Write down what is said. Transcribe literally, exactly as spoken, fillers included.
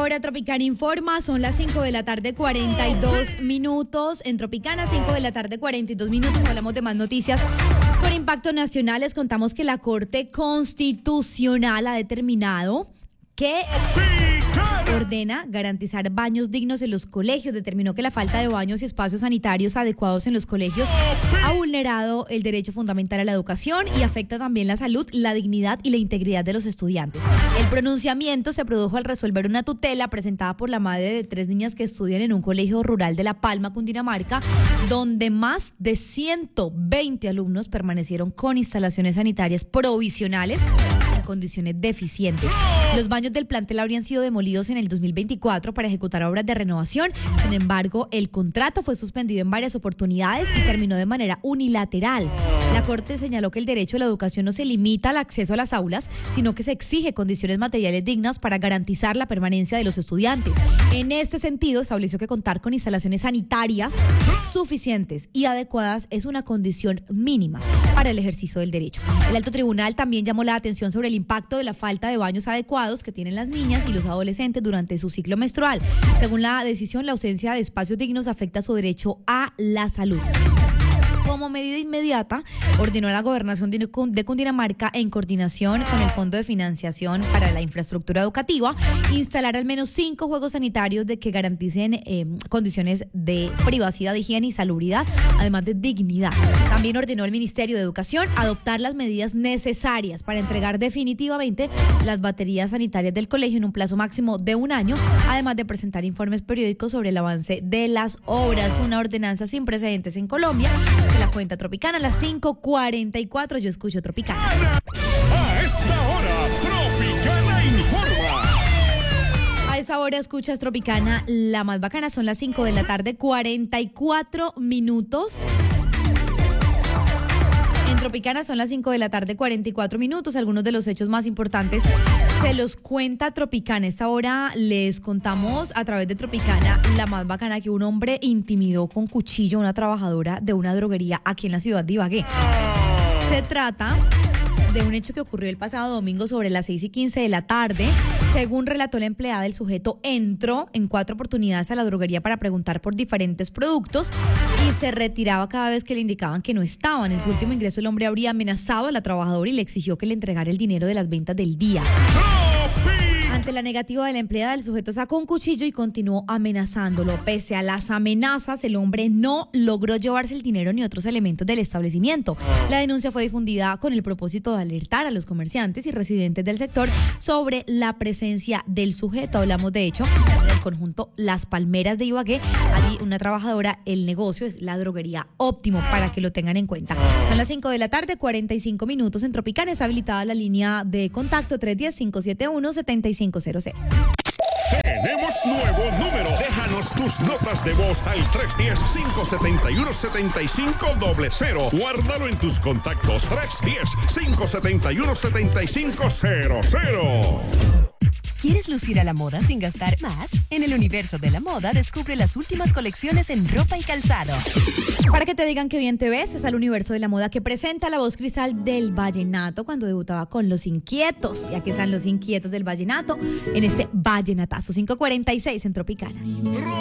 hora Tropicana informa, son las cinco de la tarde, cuarenta y dos minutos. En Tropicana, cinco de la tarde, cuarenta y dos minutos. Hablamos de más noticias con impacto nacional. Les contamos que la Corte Constitucional ha determinado que ordena garantizar baños dignos en los colegios. Determinó que la falta de baños y espacios sanitarios adecuados en los colegios ha vulnerado el derecho fundamental a la educación y afecta también la salud, la dignidad y la integridad de los estudiantes. El pronunciamiento se produjo al resolver una tutela presentada por la madre de tres niñas que estudian en un colegio rural de La Palma, Cundinamarca, donde más de ciento veinte alumnos permanecieron con instalaciones sanitarias provisionales en condiciones deficientes. Los baños del plantel habrían sido demolidos en el dos mil veinticuatro para ejecutar obras de renovación. Sin embargo, el contrato fue suspendido en varias oportunidades y terminó de manera unilateral. La Corte señaló que el derecho a la educación no se limita al acceso a las aulas, sino que se exige condiciones materiales dignas para garantizar la permanencia de los estudiantes. En este sentido, estableció que contar con instalaciones sanitarias suficientes y adecuadas es una condición mínima para el ejercicio del derecho. El alto tribunal también llamó la atención sobre el impacto de la falta de baños adecuados que tienen las niñas y los adolescentes durante su ciclo menstrual. Según la decisión, la ausencia de espacios dignos afecta su derecho a la salud. Como medida inmediata, ordenó a la Gobernación de Cundinamarca, en coordinación con el Fondo de Financiación para la Infraestructura Educativa, instalar al menos cinco juegos sanitarios de que garanticen eh, condiciones de privacidad, higiene y salubridad, además de dignidad. También ordenó al Ministerio de Educación adoptar las medidas necesarias para entregar definitivamente las baterías sanitarias del colegio en un plazo máximo de un año, además de presentar informes periódicos sobre el avance de las obras. Una ordenanza sin precedentes en Colombia. Se la cuenta Tropicana a las cinco cuarenta y cuatro. Yo escucho Tropicana. A esta hora, Tropicana informa. A esa hora escuchas Tropicana, la más bacana. Son las cinco de la tarde, cuarenta y cuatro minutos. En Tropicana son las cinco de la tarde, cuarenta y cuatro minutos. Algunos de los hechos más importantes se los cuenta Tropicana. Esta hora les contamos a través de Tropicana, la más bacana, que un hombre intimidó con cuchillo a una trabajadora de una droguería aquí en la ciudad de Ibagué. Se trata de un hecho que ocurrió el pasado domingo sobre las seis y quince de la tarde. Según relató la empleada, el sujeto entró en cuatro oportunidades a la droguería para preguntar por diferentes productos y se retiraba cada vez que le indicaban que no estaban. En su último ingreso, el hombre habría amenazado a la trabajadora y le exigió que le entregara el dinero de las ventas del día. Ante la negativa de la empleada, el sujeto sacó un cuchillo y continuó amenazándolo. Pese a las amenazas, el hombre no logró llevarse el dinero ni otros elementos del establecimiento. La denuncia fue difundida con el propósito de alertar a los comerciantes y residentes del sector sobre la presencia del sujeto. Hablamos, de hecho, del conjunto Las Palmeras de Ibagué. Allí una trabajadora, el negocio es la droguería Óptimo, para que lo tengan en cuenta. Son las cinco de la tarde, cuarenta y cinco minutos. En Tropicana está habilitada la línea de contacto tres uno cero, cinco siete uno, siete cinco cero cero. Tenemos nuevo número. Déjanos tus notas de voz al tres uno cero, cinco siete uno, siete cinco cero cero. Guárdalo en tus contactos. tres uno cero, cinco siete uno, siete cinco cero cero. ¿Quieres lucir a la moda sin gastar más? En el universo de la moda, descubre las últimas colecciones en ropa y calzado. Para que te digan que bien te ves, es al universo de la moda que presenta la voz cristal del vallenato cuando debutaba con Los Inquietos. Y aquí están Los Inquietos del vallenato en este vallenatazo. cinco cuarenta y seis en Tropicana.